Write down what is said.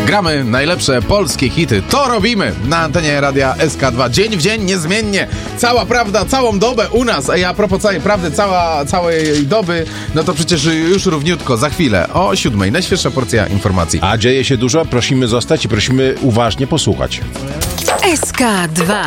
Gramy najlepsze polskie hity. To robimy na antenie radia SK2. Dzień w dzień, niezmiennie. Cała prawda, całą dobę u nas. A propos całej prawdy, całej doby, no to przecież już równiutko, za chwilę o 7:00. Najświeższa porcja informacji. A dzieje się dużo, prosimy zostać i prosimy uważnie posłuchać. SK2